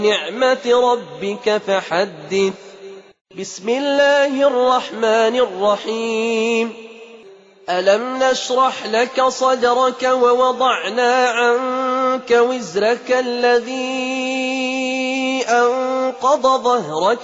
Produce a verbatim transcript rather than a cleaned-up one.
نعمة ربك فحدث. بسم الله الرحمن الرحيم. ألم نشرح لك صدرك ووضعنا عنك وزرك الذي أنقض ظهرك